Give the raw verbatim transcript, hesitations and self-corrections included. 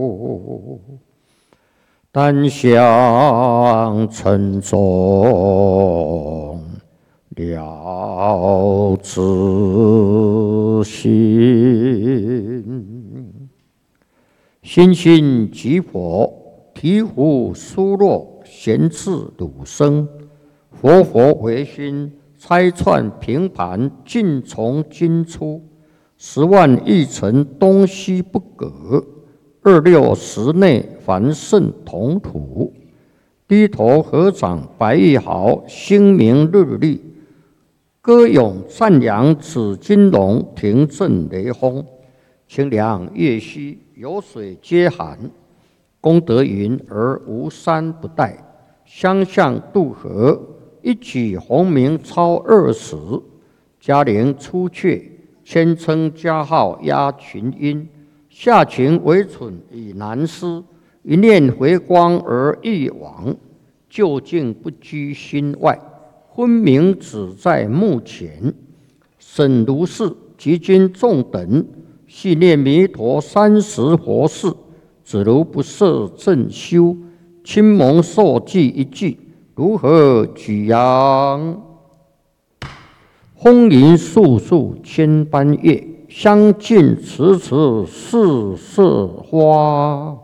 但向沉重了自心，心心即佛，醍醐疏落，闲自汝生。佛佛唯心，拆串平盘，尽从今出。十万亿尘，东西不隔。二六十内，凡圣同土。低头合掌，白玉毫，星明日历。歌咏赞扬，紫金龙，庭震雷轰。清凉月兮，有水皆寒。功德云而无山不殆。相向渡河，一举鸿名超二十。嘉陵出阙，千称佳号压群英。下情为蠢以难思，一念回光而一往。究竟不居心外，分明只在目前。审如是，即今众等，系念弥陀三十佛事，只如不设正修。亲蒙受记一句，如何举扬？风云素素千般月，相近迟迟似色花。